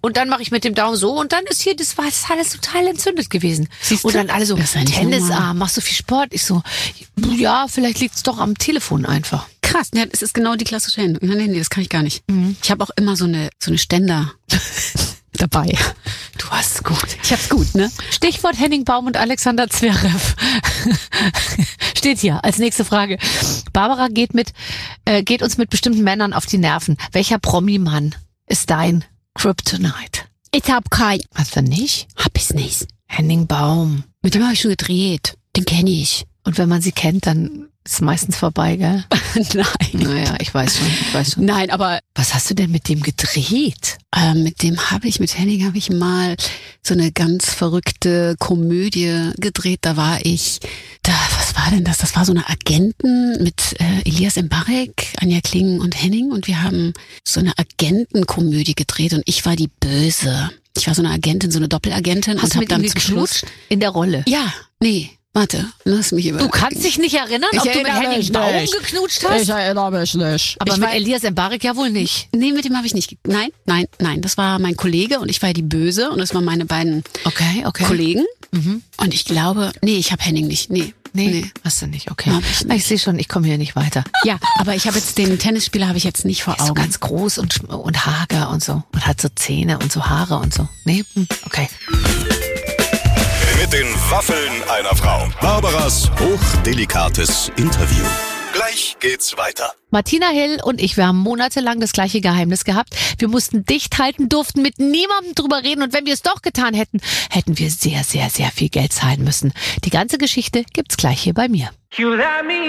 und dann mache ich mit dem Daumen so und dann ist hier, das ist alles total entzündet gewesen. Siehst und du? dann alle so, Das ist ja nicht normal. Tennisarm, machst du viel Sport? Ich so, ja, vielleicht liegt's doch am Telefon einfach. Krass, ja, es ist genau die klassische Hände. Nee, das kann ich gar nicht. Ich habe auch immer so eine Ständer dabei. Du hast es gut. Ich hab's gut, ne? Stichwort Henning Baum und Alexander Zverev. Steht hier als nächste Frage. Barbara geht uns mit bestimmten Männern auf die Nerven. Welcher Promi-Mann ist dein Kryptonite? Ich hab keinen. Hast du nicht? Hab ich's nicht. Henning Baum. Mit dem habe ich schon gedreht. Den kenne ich. Und wenn man sie kennt, dann ist es meistens vorbei, gell? Nein. Naja, ich weiß schon. Nein, aber Was hast du denn mit dem gedreht? mit Henning habe ich mal so eine ganz verrückte Komödie gedreht. Was war denn das? Das war so eine Agenten mit Elias Mbarek, Anja Kling und Henning. Und wir haben so eine Agentenkomödie gedreht und ich war die Böse. Ich war so eine Agentin, so eine Doppelagentin. Hast und du hab mit dann ihm zum Schluss geknutscht? In der Rolle? Ja, nee. Warte, lass mich über. Du kannst dich nicht erinnern, ob du mit Henning Baum geknutscht hast? Ich erinnere mich nicht. Aber mit Elias Mbarek ja wohl nicht. Nee, mit dem habe ich nicht. Nein. Das war mein Kollege und ich war die Böse und das waren meine beiden Okay. Kollegen. Und ich glaube, ich habe Henning nicht. Nee. Hast du nicht, okay. Hab ich nicht. Ich sehe schon, ich komme hier nicht weiter. Ja, aber ich habe jetzt den Tennisspieler habe ich jetzt nicht vor Er ist so Augen. ganz groß und hager und so. Und hat so Zähne und so Haare und so. Nee? Okay. Mit den Waffeln einer Frau. Barbaras hochdelikates Interview. Gleich geht's weiter. Martina Hill und ich, wir haben monatelang das gleiche Geheimnis gehabt. Wir mussten dicht halten, durften mit niemandem drüber reden und wenn wir es doch getan hätten, hätten wir sehr, sehr, sehr viel Geld zahlen müssen. Die ganze Geschichte gibt's gleich hier bei mir.